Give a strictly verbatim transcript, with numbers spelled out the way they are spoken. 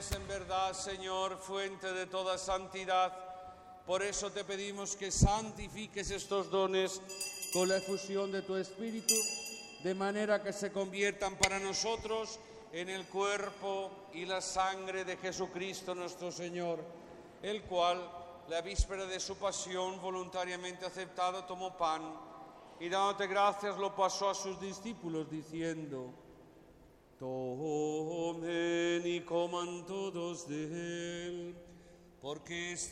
eres en verdad, Señor, fuente de toda santidad. Por eso te pedimos que santifiques estos dones con la efusión de tu Espíritu, de manera que se conviertan para nosotros en el cuerpo y la sangre de Jesucristo nuestro Señor, el cual, la víspera de su pasión, voluntariamente aceptado, tomó pan y dándote gracias lo pasó a sus discípulos diciendo: tomen y coman todos de él, porque este